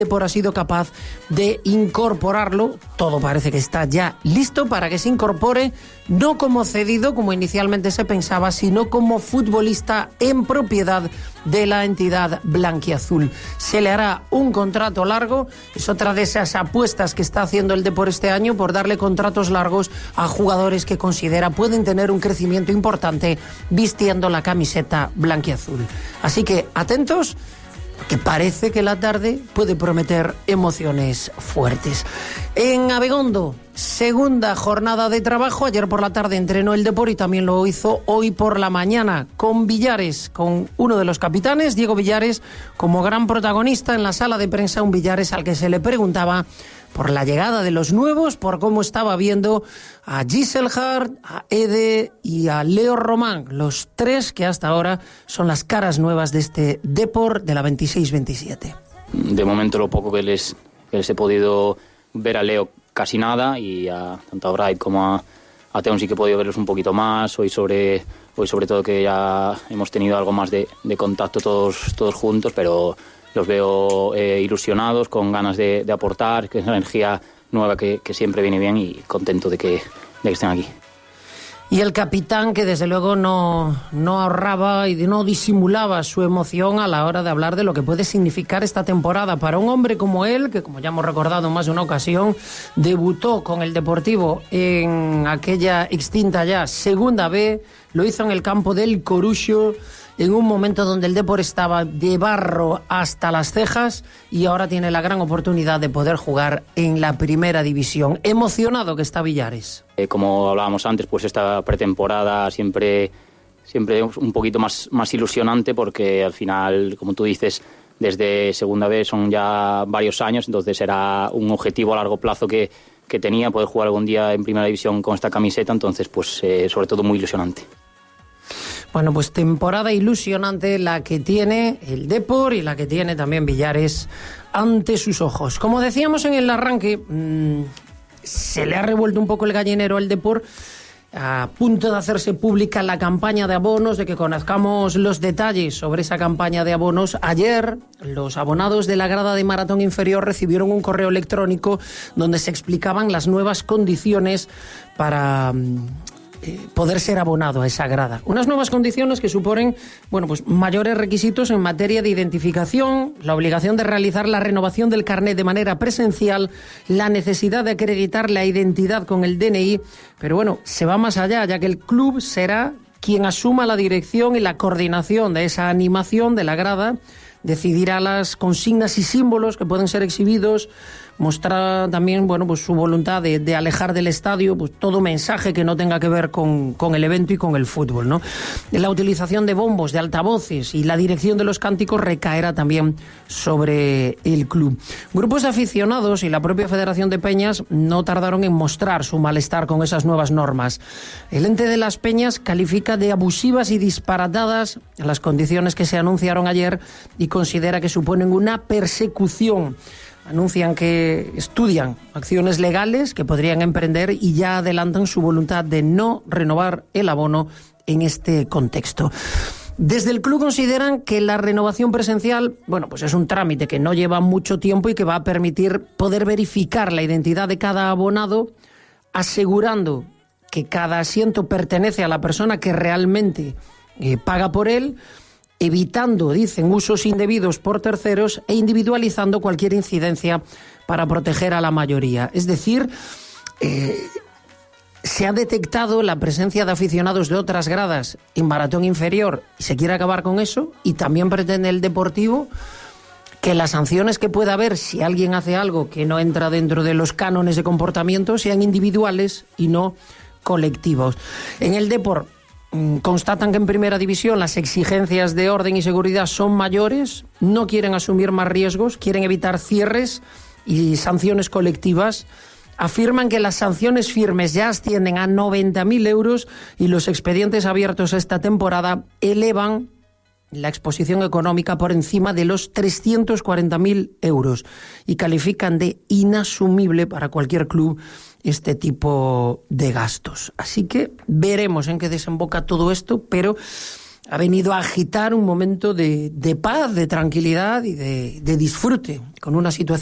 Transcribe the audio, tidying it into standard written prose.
Depor ha sido capaz de incorporarlo. Todo parece que está ya listo para que se incorpore, no como cedido, como inicialmente se pensaba, sino como futbolista en propiedad de la entidad blanquiazul. Se le hará un contrato largo, es otra de esas apuestas que está haciendo el Depor este año por darle contratos largos a jugadores que considera pueden tener un crecimiento importante vistiendo la camiseta blanquiazul. Así que atentos, que parece que la tarde puede prometer emociones fuertes. En Abegondo, segunda jornada de trabajo. Ayer por la tarde entrenó el Depor y también lo hizo hoy por la mañana con Villares, con uno de los capitanes, Diego Villares, como gran protagonista en la sala de prensa. Un Villares al que se le preguntaba por la llegada de los nuevos, por cómo estaba viendo a Giselhardt, a Ede y a Leo Román, los tres que hasta ahora son las caras nuevas de este Depor de la 26-27. De momento lo poco que les he podido ver a Leo casi nada, y tanto a Bright como a Teun sí que he podido verlos un poquito más. Hoy sobre todo que ya hemos tenido algo más de contacto todos juntos, pero los veo ilusionados, con ganas de aportar, que es una energía nueva que siempre viene bien, y contento de que estén aquí. Y el capitán, que desde luego no ahorraba y no disimulaba su emoción a la hora de hablar de lo que puede significar esta temporada para un hombre como él, que como ya hemos recordado en más de una ocasión, debutó con el Deportivo en aquella extinta ya Segunda B, lo hizo en el campo del Coruxo, en un momento donde el Depor estaba de barro hasta las cejas, y ahora tiene la gran oportunidad de poder jugar en la primera división. Emocionado que está Villares. Como hablábamos antes, pues esta pretemporada siempre un poquito más ilusionante, porque al final, como tú dices, desde Segunda B son ya varios años, entonces era un objetivo a largo plazo que tenía, poder jugar algún día en primera división con esta camiseta, entonces pues sobre todo muy ilusionante. Bueno, pues temporada ilusionante la que tiene el Depor y la que tiene también Villares ante sus ojos. Como decíamos en el arranque, se le ha revuelto un poco el gallinero al Depor, a punto de hacerse pública la campaña de abonos, de que conozcamos los detalles sobre esa campaña de abonos. Ayer los abonados de la grada de Maratón Inferior recibieron un correo electrónico donde se explicaban las nuevas condiciones para poder ser abonado a esa grada. Unas nuevas condiciones que suponen, bueno, pues mayores requisitos en materia de identificación, la obligación de realizar la renovación del carnet de manera presencial, la necesidad de acreditar la identidad con el DNI, pero bueno, se va más allá, ya que el club será quien asuma la dirección y la coordinación de esa animación de la grada, decidirá las consignas y símbolos que pueden ser exhibidos, mostrar también, bueno, pues su voluntad de alejar del estadio pues todo mensaje que no tenga que ver con el evento y con el fútbol, ¿no? La utilización de bombos, de altavoces y la dirección de los cánticos recaerá también sobre el club. Grupos de aficionados y la propia Federación de Peñas no tardaron en mostrar su malestar con esas nuevas normas. El ente de las Peñas califica de abusivas y disparatadas las condiciones que se anunciaron ayer y considera que suponen una persecución. Anuncian que estudian acciones legales que podrían emprender y ya adelantan su voluntad de no renovar el abono en este contexto. Desde el club consideran que la renovación presencial, bueno, pues es un trámite que no lleva mucho tiempo y que va a permitir poder verificar la identidad de cada abonado, asegurando que cada asiento pertenece a la persona que realmente paga por él, evitando, dicen, usos indebidos por terceros e individualizando cualquier incidencia para proteger a la mayoría. Es decir, se ha detectado la presencia de aficionados de otras gradas en Maratón Inferior y se quiere acabar con eso, y también pretende el Deportivo que las sanciones que pueda haber si alguien hace algo que no entra dentro de los cánones de comportamiento sean individuales y no colectivos. En el Depor constatan que en primera división las exigencias de orden y seguridad son mayores, no quieren asumir más riesgos, quieren evitar cierres y sanciones colectivas. Afirman que las sanciones firmes ya ascienden a 90.000 euros y los expedientes abiertos esta temporada elevan la exposición económica por encima de los 340.000 euros y califican de inasumible para cualquier club este tipo de gastos. Así que veremos en qué desemboca todo esto, pero ha venido a agitar un momento de paz, de tranquilidad y de disfrute con una situación